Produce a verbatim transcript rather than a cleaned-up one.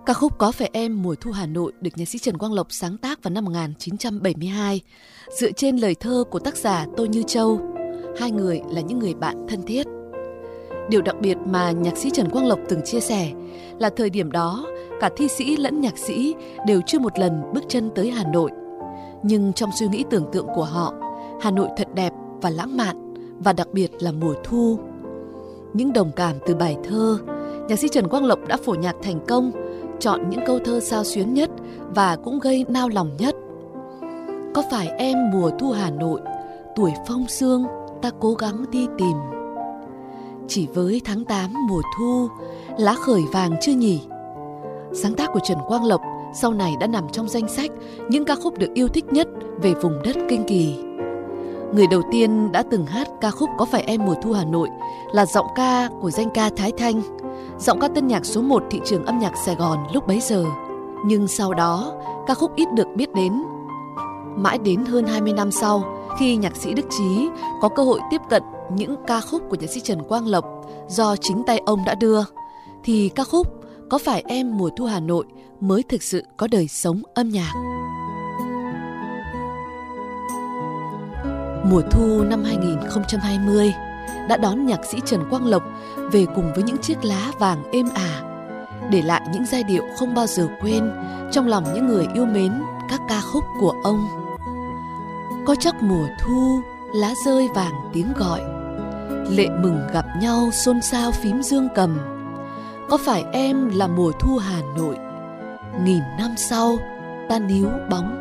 Ca khúc Có Phải Em Mùa Thu Hà Nội được nhạc sĩ Trần Quang Lộc sáng tác vào năm một nghìn chín trăm bảy mươi hai, dựa trên lời thơ của tác giả Tô Như Châu. Hai người là những người bạn thân thiết. Điều đặc biệt mà nhạc sĩ Trần Quang Lộc từng chia sẻ là thời điểm đó, cả thi sĩ lẫn nhạc sĩ đều chưa một lần bước chân tới Hà Nội. Nhưng trong suy nghĩ tưởng tượng của họ, Hà Nội thật đẹp và lãng mạn, và đặc biệt là mùa thu. Những đồng cảm từ bài thơ, nhạc sĩ Trần Quang Lộc đã phổ nhạc thành công, chọn những câu thơ xao xuyến nhất và cũng gây nao lòng nhất. Có phải em mùa thu Hà Nội, tuổi phong sương ta cố gắng đi tìm. Chỉ với tháng tám mùa thu, lá khởi vàng chưa nhỉ? Sáng tác của Trần Quang Lộc sau này đã nằm trong danh sách những ca khúc được yêu thích nhất về vùng đất Kinh Kỳ. Người đầu tiên đã từng hát ca khúc Có Phải Em Mùa Thu Hà Nội là giọng ca của danh ca Thái Thanh, giọng ca tân nhạc số một thị trường âm nhạc Sài Gòn lúc bấy giờ. Nhưng sau đó, ca khúc ít được biết đến. Mãi đến hơn hai mươi năm sau, khi nhạc sĩ Đức Chí có cơ hội tiếp cận những ca khúc của nhạc sĩ Trần Quang Lộc do chính tay ông đã đưa, thì ca khúc Có Phải Em Mùa Thu Hà Nội mới thực sự có đời sống âm nhạc. Mùa thu năm hai nghìn không trăm hai mươi đã đón nhạc sĩ Trần Quang Lộc về cùng với những chiếc lá vàng êm ả, để lại những giai điệu không bao giờ quên trong lòng những người yêu mến các ca khúc của ông. Có chắc mùa thu lá rơi vàng tiếng gọi, lệ mừng gặp nhau xôn xao phím dương cầm. Có phải em là mùa thu Hà Nội, nghìn năm sau ta níu bóng